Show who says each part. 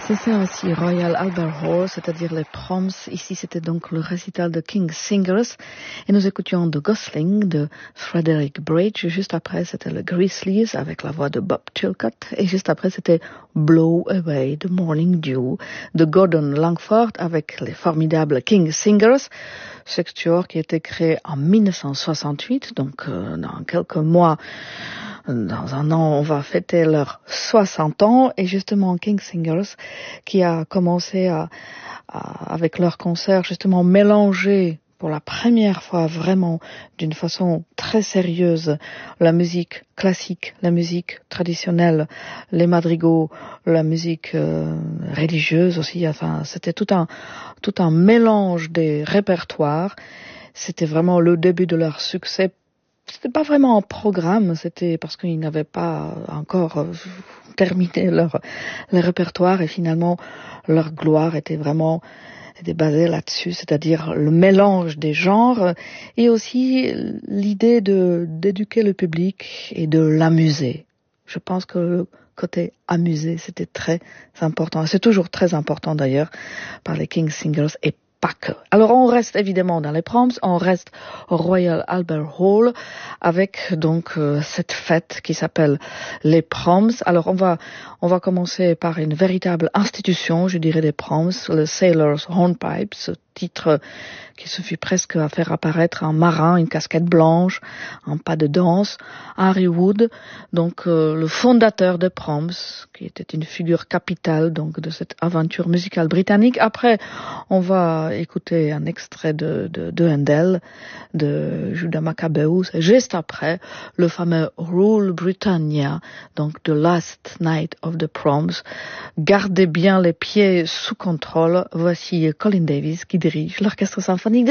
Speaker 1: C'est ça aussi, Royal Albert Hall, c'est-à-dire les Proms. Ici, c'était donc le récital de King's Singers. Et nous écoutions The Gosling de Frederick Bridge. Juste après, c'était le Grizzlies avec la voix de Bob Chilcott. Et juste après, c'était Blow Away the Morning Dew de Gordon Langford avec les formidables King's Singers. Sextuor qui a été créé en 1968, donc dans quelques mois. Dans un an, on va fêter leurs 60 ans et justement King's Singers qui a commencé avec leur concert justement mélanger pour la première fois vraiment d'une façon très sérieuse la musique classique, la musique traditionnelle, les madrigaux, la musique religieuse aussi. Enfin, c'était tout un mélange des répertoires. C'était vraiment le début de leur succès. C'était pas vraiment un programme, c'était parce qu'ils n'avaient pas encore terminé leur répertoire et finalement leur gloire était basée là-dessus, c'est-à-dire le mélange des genres et aussi l'idée d'éduquer le public et de l'amuser. Je pense que le côté amusé, c'était très important. C'est toujours très important d'ailleurs par les King's Singers et pas que. Alors on reste évidemment dans les Proms, on reste au Royal Albert Hall avec donc cette fête qui s'appelle les Proms. Alors on va commencer par une véritable institution, je dirais des Proms, le Sailor's Hornpipe, ce titre qui suffit presque à faire apparaître un marin, une casquette blanche, un pas de danse. Harry Wood, donc le fondateur des Proms, qui était une figure capitale donc de cette aventure musicale britannique. Après, on va écouter un extrait de Handel, de Judah Maccabeus, et juste après, le fameux Rule Britannia, donc The Last Night of the Proms. Gardez bien les pieds sous contrôle. Voici Colin Davis qui dirige l'orchestre symphonique